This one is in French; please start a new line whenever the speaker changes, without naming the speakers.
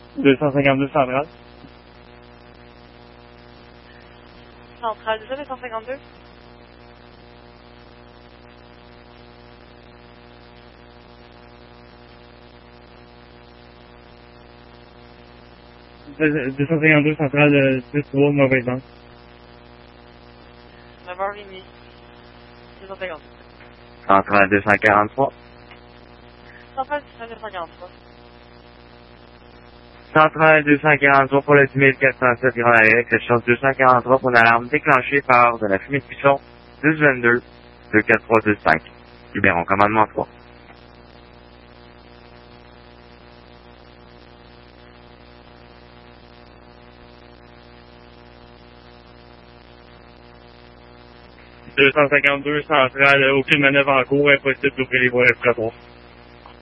252 centrale.
Centrale, déjà 252.
« 252 centrale 6-3, mauvaise angle.
9h30. 252.
Centrale 243.
Centrale 243.
Centrale 243 pour le 10407 Grand Alex, cette chance 243 pour une alarme déclenchée par de la fumée de cuisson 1222 24325. Libérons commandement 3.
« 252 centrale, aucune manœuvre en cours, impossible d'ouvrir les voies respiratoires.